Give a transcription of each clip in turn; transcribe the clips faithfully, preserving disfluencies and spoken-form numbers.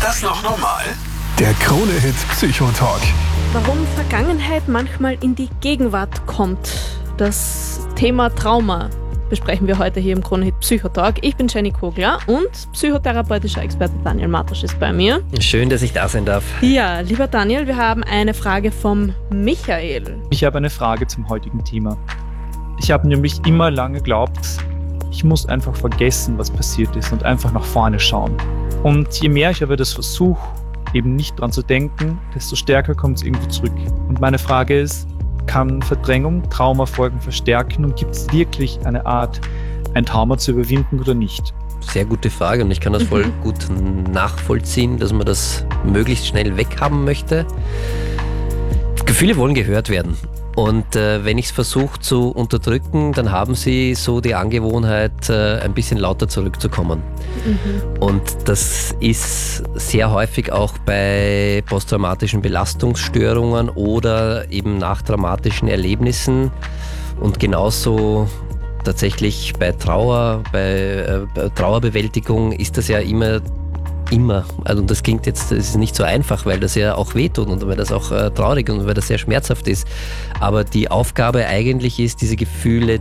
Ist das noch normal? Der Krone-Hit Psychotalk. Warum Vergangenheit manchmal in die Gegenwart kommt. Das Thema Trauma besprechen wir heute hier im Krone-Hit Psychotalk. Ich bin Jenny Kogler und psychotherapeutischer Experte Daniel Matusch ist bei mir. Schön, dass ich da sein darf. Ja, lieber Daniel, wir haben eine Frage vom Michael. Ich habe eine Frage zum heutigen Thema. Ich habe nämlich immer lange geglaubt, ich muss einfach vergessen, was passiert ist und einfach nach vorne schauen. Und je mehr ich aber das versuche, eben nicht dran zu denken, desto stärker kommt es irgendwie zurück. Und meine Frage ist, kann Verdrängung Traumafolgen verstärken und gibt es wirklich eine Art, ein Trauma zu überwinden oder nicht? Sehr gute Frage und ich kann das voll Mhm. gut nachvollziehen, dass man das möglichst schnell weghaben möchte. Gefühle wollen gehört werden. Und äh, wenn ich es versuche zu unterdrücken, dann haben sie so die Angewohnheit, äh, ein bisschen lauter zurückzukommen. Mhm. Und das ist sehr häufig auch bei posttraumatischen Belastungsstörungen oder eben nach traumatischen Erlebnissen und genauso tatsächlich bei Trauer, bei, äh, bei Trauerbewältigung ist das ja immer Immer. Also das klingt jetzt, das ist nicht so einfach, weil das ja auch wehtut und weil das auch äh, traurig und weil das sehr schmerzhaft ist. Aber die Aufgabe eigentlich ist, diese Gefühle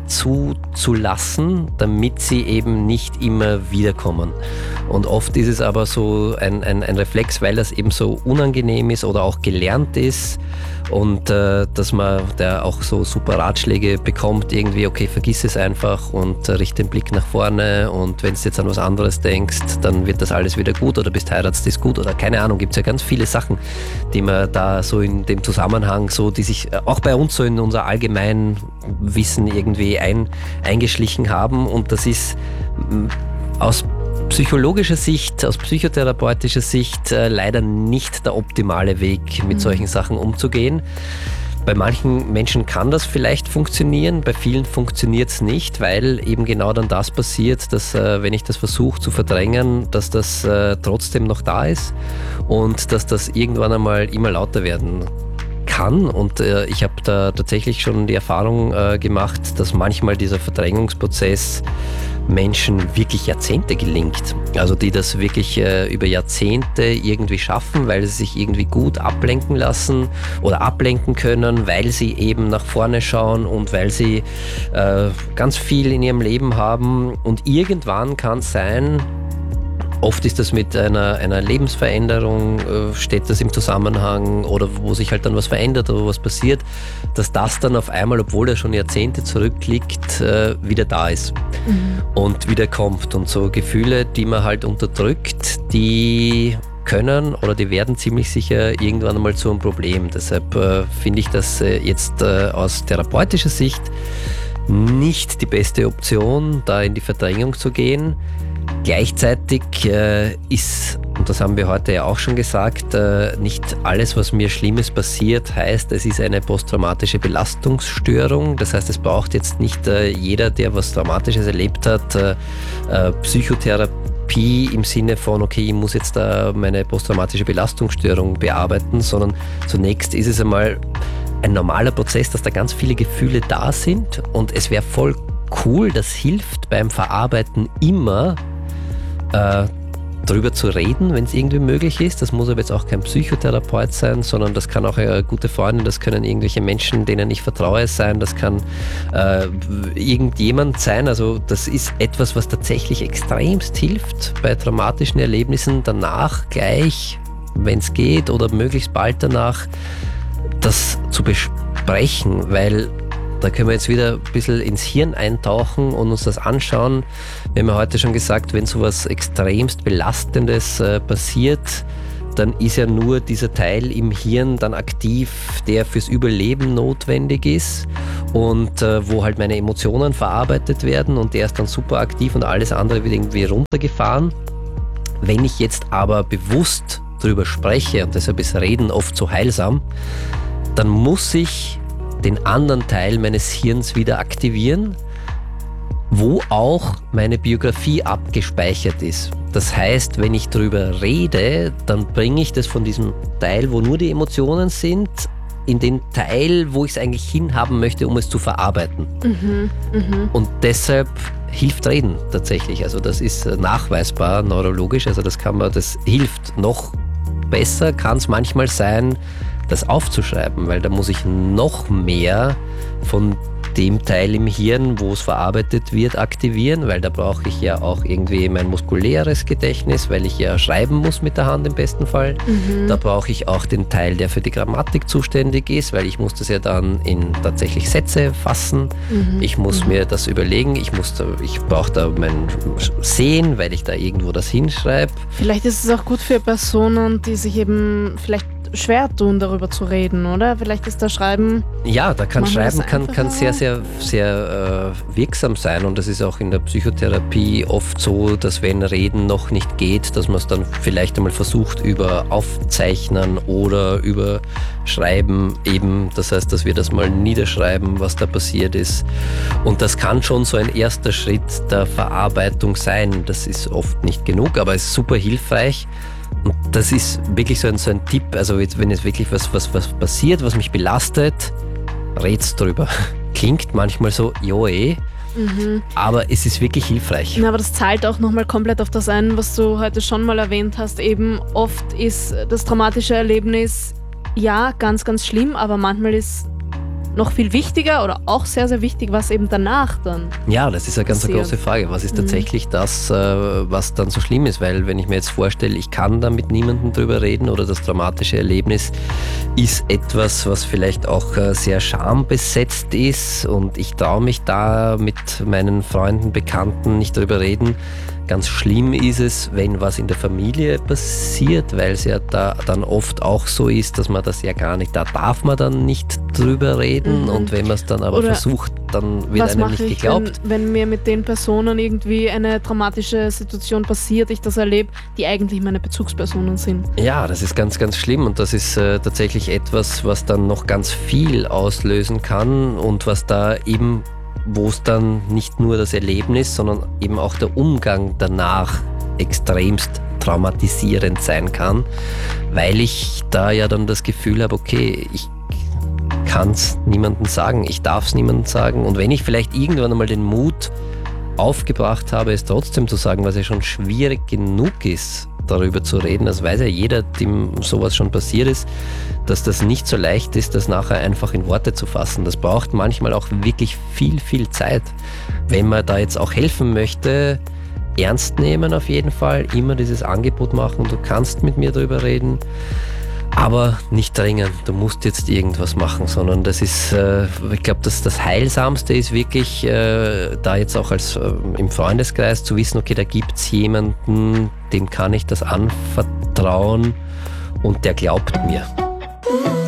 zuzulassen, damit sie eben nicht immer wiederkommen. Und oft ist es aber so ein, ein, ein Reflex, weil das eben so unangenehm ist oder auch gelernt ist und äh, dass man da auch so super Ratschläge bekommt, irgendwie, okay, vergiss es einfach und äh, richte den Blick nach vorne und wenn du jetzt an was anderes denkst, dann wird das alles wieder gut oder bist heiratest, ist gut oder keine Ahnung, gibt es ja ganz viele Sachen, die man da so in dem Zusammenhang so, die sich auch bei uns so in unser allgemein Wissen irgendwie ein, eingeschlichen haben und das ist mh, aus psychologischer Sicht, aus psychotherapeutischer Sicht äh, leider nicht der optimale Weg, mit Mhm. solchen Sachen umzugehen. Bei manchen Menschen kann das vielleicht funktionieren, bei vielen funktioniert es nicht, weil eben genau dann das passiert, dass äh, wenn ich das versuche zu verdrängen, dass das äh, trotzdem noch da ist und dass das irgendwann einmal immer lauter werden kann. Und äh, ich habe da tatsächlich schon die Erfahrung äh, gemacht, dass manchmal dieser Verdrängungsprozess Menschen wirklich Jahrzehnte gelingt. Also die das wirklich äh, über Jahrzehnte irgendwie schaffen, weil sie sich irgendwie gut ablenken lassen oder ablenken können, weil sie eben nach vorne schauen und weil sie äh, ganz viel in ihrem Leben haben. Und irgendwann kann es sein, oft ist das mit einer, einer Lebensveränderung, äh, steht das im Zusammenhang oder wo sich halt dann was verändert oder was passiert, dass das dann auf einmal, obwohl er schon Jahrzehnte zurückliegt, äh, wieder da ist Mhm. und wieder kommt. Und so Gefühle, die man halt unterdrückt, die können oder die werden ziemlich sicher irgendwann einmal zu einem Problem. Deshalb äh, finde ich das äh, jetzt äh, aus therapeutischer Sicht nicht die beste Option, da in die Verdrängung zu gehen. Gleichzeitig äh, ist, und das haben wir heute ja auch schon gesagt, äh, nicht alles, was mir Schlimmes passiert, heißt, es ist eine posttraumatische Belastungsstörung. Das heißt, es braucht jetzt nicht äh, jeder, der was Traumatisches erlebt hat, äh, äh, Psychotherapie im Sinne von, okay, ich muss jetzt da meine posttraumatische Belastungsstörung bearbeiten, sondern zunächst ist es einmal ein normaler Prozess, dass da ganz viele Gefühle da sind und es wäre voll cool, das hilft beim Verarbeiten immer, äh, darüber zu reden, wenn es irgendwie möglich ist. Das muss aber jetzt auch kein Psychotherapeut sein, sondern das kann auch eine gute Freundin, das können irgendwelche Menschen, denen ich vertraue, sein, das kann äh, irgendjemand sein. Also das ist etwas, was tatsächlich extremst hilft bei traumatischen Erlebnissen, danach gleich, wenn es geht oder möglichst bald danach, das zu besprechen, weil da können wir jetzt wieder ein bisschen ins Hirn eintauchen und uns das anschauen. Wir haben ja heute schon gesagt, wenn sowas extremst Belastendes äh, passiert, dann ist ja nur dieser Teil im Hirn dann aktiv, der fürs Überleben notwendig ist und äh, wo halt meine Emotionen verarbeitet werden und der ist dann super aktiv und alles andere wird irgendwie runtergefahren. Wenn ich jetzt aber bewusst darüber spreche, und deshalb ist Reden oft so heilsam, dann muss ich den anderen Teil meines Hirns wieder aktivieren, wo auch meine Biografie abgespeichert ist. Das heißt, wenn ich darüber rede, dann bringe ich das von diesem Teil, wo nur die Emotionen sind, in den Teil, wo ich es eigentlich hinhaben möchte, um es zu verarbeiten. Mhm. Mhm. Und deshalb hilft Reden tatsächlich. Also das ist nachweisbar neurologisch, also das kann man, das hilft. Noch besser kann es manchmal sein, das aufzuschreiben, weil da muss ich noch mehr von dem Teil im Hirn, wo es verarbeitet wird, aktivieren, weil da brauche ich ja auch irgendwie mein muskuläres Gedächtnis, weil ich ja schreiben muss mit der Hand im besten Fall. Mhm. Da brauche ich auch den Teil, der für die Grammatik zuständig ist, weil ich muss das ja dann in tatsächlich Sätze fassen. Mhm. Ich muss mhm. mir das überlegen, ich, muss da, ich brauche da mein Sehen, weil ich da irgendwo das hinschreibe. Vielleicht ist es auch gut für Personen, die sich eben vielleicht schwer tun, darüber zu reden, oder? Vielleicht ist das Schreiben... Ja, da kann Schreiben kann, kann sehr, sehr, sehr äh, wirksam sein und das ist auch in der Psychotherapie oft so, dass wenn Reden noch nicht geht, dass man es dann vielleicht einmal versucht über Aufzeichnen oder über Schreiben eben, das heißt, dass wir das mal niederschreiben, was da passiert ist und das kann schon so ein erster Schritt der Verarbeitung sein. Das ist oft nicht genug, aber es ist super hilfreich. Und das ist wirklich so ein, so ein Tipp, also jetzt, wenn jetzt wirklich was, was, was passiert, was mich belastet, red's drüber. Klingt manchmal so, jo eh, mhm. aber es ist wirklich hilfreich. Ja, aber das zahlt auch nochmal komplett auf das ein, was du heute schon mal erwähnt hast. Eben oft ist das traumatische Erlebnis, ja, ganz, ganz schlimm, aber manchmal ist noch viel wichtiger oder auch sehr, sehr wichtig, was eben danach dann Ja, das ist eine ganz passiert. große Frage. Was ist Mhm. tatsächlich das, was dann so schlimm ist? Weil wenn ich mir jetzt vorstelle, ich kann da mit niemandem drüber reden oder das traumatische Erlebnis ist etwas, was vielleicht auch sehr schambesetzt ist und ich traue mich da mit meinen Freunden, Bekannten nicht drüber reden. Ganz schlimm ist es, wenn was in der Familie passiert, weil es ja da dann oft auch so ist, dass man das ja gar nicht, da darf man dann nicht drüber reden mhm. und wenn man es dann aber Oder versucht, dann wird was einem mache nicht ich, geglaubt. Wenn, wenn mir mit den Personen irgendwie eine traumatische Situation passiert, ich das erlebe, die eigentlich meine Bezugspersonen sind. Ja, das ist ganz, ganz schlimm und das ist äh, tatsächlich etwas, was dann noch ganz viel auslösen kann und was da eben, wo es dann nicht nur das Erlebnis, sondern eben auch der Umgang danach extremst traumatisierend sein kann, weil ich da ja dann das Gefühl habe, okay, ich kann es niemandem sagen, ich darf es niemandem sagen und wenn ich vielleicht irgendwann einmal den Mut aufgebracht habe, es trotzdem zu sagen, was ja schon schwierig genug ist, darüber zu reden, das weiß ja jeder, dem sowas schon passiert ist, dass das nicht so leicht ist, das nachher einfach in Worte zu fassen. Das braucht manchmal auch wirklich viel, viel Zeit. Wenn man da jetzt auch helfen möchte, ernst nehmen auf jeden Fall, immer dieses Angebot machen, du kannst mit mir darüber reden, aber nicht dringend, du musst jetzt irgendwas machen, sondern das ist, äh, ich glaube, das, das Heilsamste ist wirklich, äh, da jetzt auch als äh, im Freundeskreis zu wissen, okay, da gibt es jemanden, dem kann ich das anvertrauen und der glaubt mir.